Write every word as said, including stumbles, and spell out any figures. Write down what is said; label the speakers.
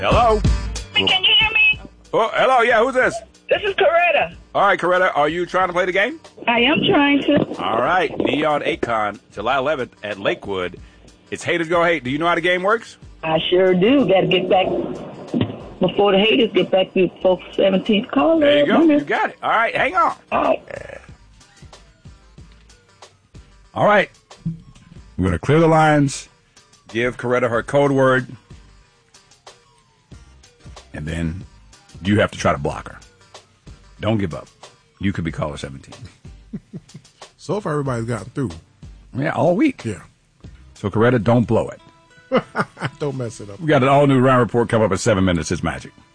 Speaker 1: Hello?
Speaker 2: Can you hear me?
Speaker 1: Oh, hello. Yeah, who's this?
Speaker 2: This is Coretta.
Speaker 1: All right, Coretta, are you trying to play the game?
Speaker 2: I am trying to.
Speaker 1: All right, Neon Acon, July eleventh at Lakewood. It's Haters Go Hate. Do you know how the game works?
Speaker 2: I sure do. Got to get back before the haters get back to folks seventeenth call.
Speaker 1: There you go. You got it. All right, hang on.
Speaker 2: All right.
Speaker 1: All right. We're going to clear the lines, give Coretta her code word, and then you have to try to block her. Don't give up. You could be caller seventeen.
Speaker 3: So far, everybody's gotten through.
Speaker 1: Yeah, all week.
Speaker 3: Yeah.
Speaker 1: So, Coretta, don't blow it.
Speaker 3: Don't mess it up.
Speaker 1: We got an all-new round report come up in seven minutes. It's magic.